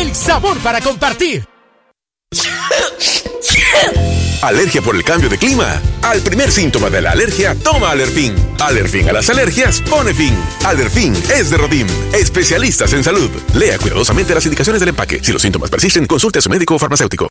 el sabor para compartir. ¿Alergia por el cambio de clima? Al primer síntoma de la alergia, toma Alerfin. Alerfin a las alergias pone fin. Alerfin es de Rodim, especialistas en salud. Lea cuidadosamente las indicaciones del empaque. Si los síntomas persisten, consulte a su médico o farmacéutico.